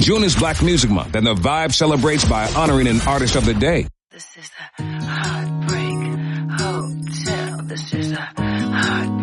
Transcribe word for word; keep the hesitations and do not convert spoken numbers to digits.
June is Black Music Month, and the Vibe celebrates by honoring an artist of the day. This is a Heartbreak Hotel. This is a Heartbreak